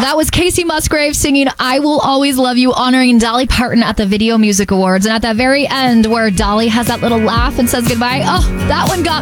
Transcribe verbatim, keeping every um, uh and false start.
That was Casey Musgrave singing I Will Always Love You, honoring Dolly Parton at the Video Music Awards. And at the very end, where Dolly has that little laugh and says goodbye, oh, that one got